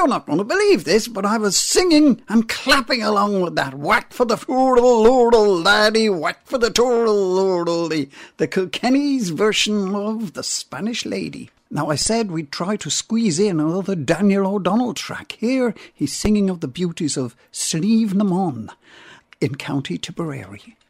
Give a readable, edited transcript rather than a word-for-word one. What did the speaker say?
You're not going to believe this, but I was singing and clapping along with that. Whack for the foodle, lordle, laddie, whack for the turtle, lordle, the Kilkenny's version of The Spanish Lady. Now, I said we'd try to squeeze in another Daniel O'Donnell track. Here he's singing of the beauties of Slieve na Mon in County Tipperary.